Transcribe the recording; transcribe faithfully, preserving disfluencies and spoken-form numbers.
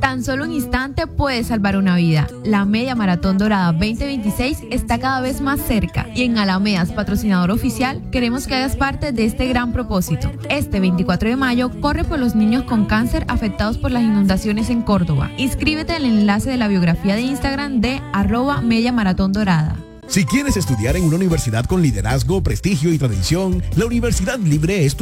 Tan solo un instante puede salvar una vida. La Media Maratón Dorada veinte veintiséis está cada vez más cerca y en Alamedas, patrocinador oficial, queremos que hagas parte de este gran propósito. Este veinticuatro de mayo corre por los niños con cáncer afectados por las inundaciones en Córdoba. Inscríbete en el enlace de la biografía de Instagram de arroba Media Maratón Dorada. Si quieres estudiar en una universidad con liderazgo, prestigio y tradición, la Universidad Libre es tu